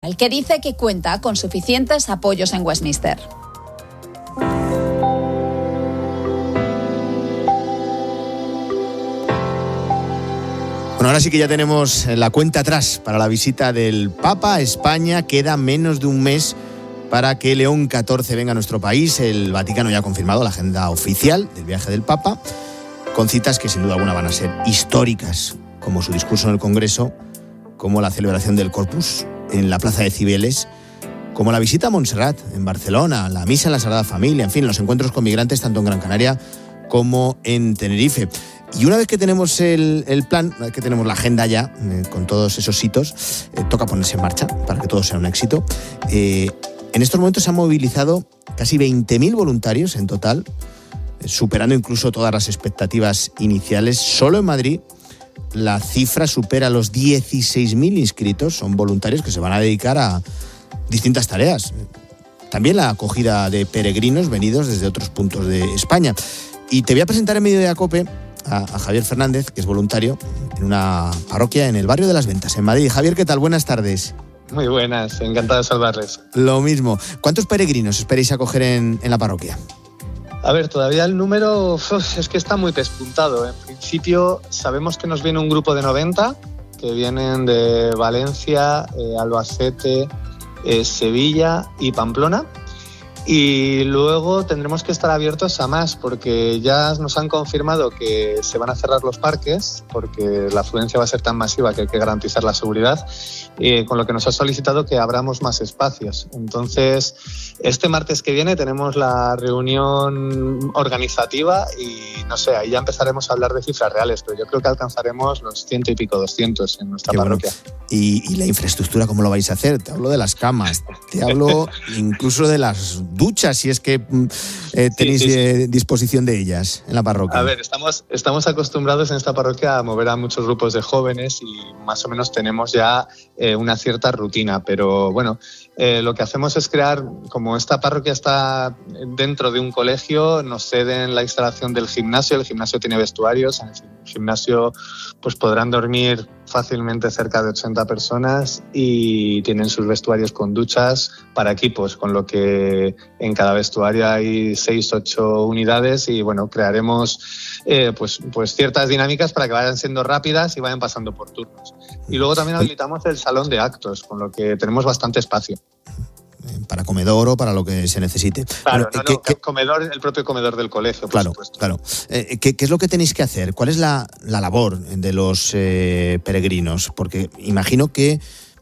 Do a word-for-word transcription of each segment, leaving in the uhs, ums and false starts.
el que dice que cuenta con suficientes apoyos en Westminster. Bueno, ahora sí que ya tenemos la cuenta atrás para la visita del Papa a España. Queda menos de un mes para que León catorce venga a nuestro país. El Vaticano ya ha confirmado la agenda oficial del viaje del Papa, con citas que sin duda alguna van a ser históricas, como su discurso en el Congreso, como la celebración del Corpus en la Plaza de Cibeles, como la visita a Montserrat en Barcelona, la misa en la Sagrada Familia, en fin, los encuentros con migrantes tanto en Gran Canaria como en Tenerife. Y una vez que tenemos el, el plan, una vez que tenemos la agenda ya, eh, con todos esos hitos, eh, toca ponerse en marcha para que todo sea un éxito. Eh, en estos momentos se han movilizado casi veinte mil voluntarios en total, eh, superando incluso todas las expectativas iniciales. Solo en Madrid la cifra supera los dieciséis mil inscritos. Son voluntarios que se van a dedicar a distintas tareas. También la acogida de peregrinos venidos desde otros puntos de España. Y te voy a presentar en medio de ACOPE a, a Javier Fernández, que es voluntario en una parroquia en el barrio de Las Ventas, en Madrid. Javier, ¿qué tal? Buenas tardes. Muy buenas, encantado de saludarles. Lo mismo. ¿Cuántos peregrinos esperáis acoger en, en la parroquia? A ver, todavía el número uf, es que está muy despuntado. En principio sabemos que nos viene un grupo de noventa, que vienen de Valencia, eh, Albacete, eh, Sevilla y Pamplona. Y luego tendremos que estar abiertos a más, porque ya nos han confirmado que se van a cerrar los parques, porque la afluencia va a ser tan masiva que hay que garantizar la seguridad, eh, con lo que nos ha solicitado que abramos más espacios. Entonces, este martes que viene tenemos la reunión organizativa y, no sé, ahí ya empezaremos a hablar de cifras reales, pero yo creo que alcanzaremos los ciento y pico, doscientos en nuestra Qué parroquia. Bueno. ¿Y, ¿Y la infraestructura cómo lo vais a hacer? Te hablo de las camas, te hablo incluso de las duchas, si es que eh, tenéis sí, sí, sí. Eh, disposición de ellas en la parroquia. A ver, estamos, estamos acostumbrados en esta parroquia a mover a muchos grupos de jóvenes y más o menos tenemos ya eh, una cierta rutina, pero bueno, eh, lo que hacemos es crear, como esta parroquia está dentro de un colegio, nos ceden la instalación del gimnasio, el gimnasio tiene vestuarios, en el gimnasio pues podrán dormir fácilmente cerca de ochenta personas y tienen sus vestuarios con duchas para equipos, con lo que en cada vestuario hay seis, ocho unidades y bueno, crearemos eh, pues, pues ciertas dinámicas para que vayan siendo rápidas y vayan pasando por turnos. Y luego también habilitamos el salón de actos, con lo que tenemos bastante espacio. Para comedor o para lo que se necesite. Claro, bueno, no, ¿qué, no, qué, comedor, el propio comedor del colegio, por claro, supuesto. Claro, eh, ¿qué, ¿Qué es lo que tenéis que hacer? ¿Cuál es la, la labor de los eh, peregrinos? Porque imagino que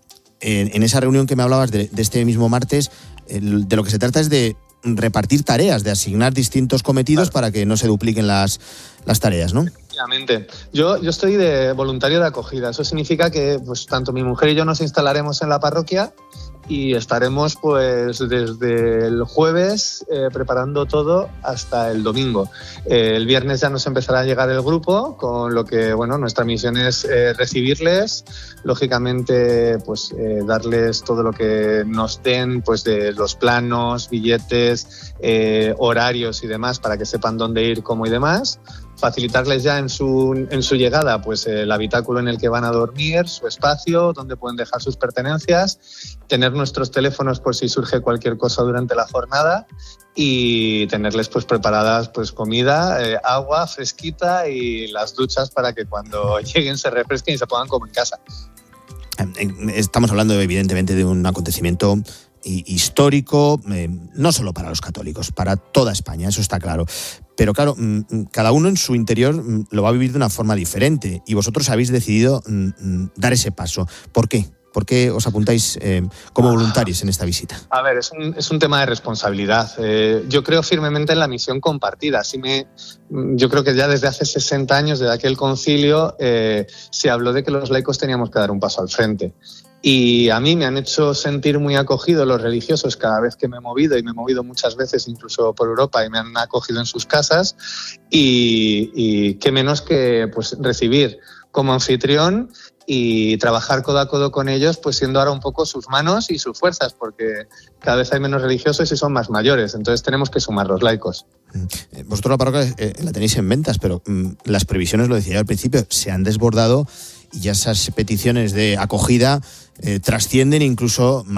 en, en esa reunión que me hablabas de, de este mismo martes, el, de lo que se trata es de repartir tareas, de asignar distintos cometidos claro. para que no se dupliquen las, las tareas, ¿no? Efectivamente. Yo, yo estoy de voluntario de acogida. Eso significa que pues, tanto mi mujer y yo nos instalaremos en la parroquia y estaremos pues desde el jueves eh, preparando todo hasta el domingo. Eh, el viernes ya nos empezará a llegar el grupo, con lo que bueno, nuestra misión es eh, recibirles, lógicamente pues eh, darles todo lo que nos den, pues de los planos, billetes, eh, horarios y demás para que sepan dónde ir, cómo y demás. Facilitarles ya en su, en su llegada pues el habitáculo en el que van a dormir, su espacio, donde pueden dejar sus pertenencias, tener nuestros teléfonos por si surge cualquier cosa durante la jornada y tenerles pues preparadas pues comida, eh, agua fresquita y las duchas para que cuando lleguen se refresquen y se pongan como en casa. Estamos hablando evidentemente de un acontecimiento histórico, eh, no solo para los católicos, para toda España, eso está claro. Pero claro, cada uno en su interior lo va a vivir de una forma diferente y vosotros habéis decidido dar ese paso. ¿Por qué? ¿Por qué os apuntáis eh, como voluntarios en esta visita? A ver, es un, es un tema de responsabilidad. Eh, yo creo firmemente en la misión compartida. Así me, yo creo que ya desde hace sesenta años, desde aquel concilio, eh, se habló de que los laicos teníamos que dar un paso al frente. Y a mí me han hecho sentir muy acogido los religiosos cada vez que me he movido, y me he movido muchas veces incluso por Europa y me han acogido en sus casas, y, y qué menos que pues recibir como anfitrión y trabajar codo a codo con ellos, pues siendo ahora un poco sus manos y sus fuerzas, porque cada vez hay menos religiosos y son más mayores, entonces tenemos que sumar los laicos. Vosotros la parroquia eh, la tenéis en ventas, pero mm, las previsiones, lo decía yo al principio, se han desbordado y ya esas peticiones de acogida eh, trascienden incluso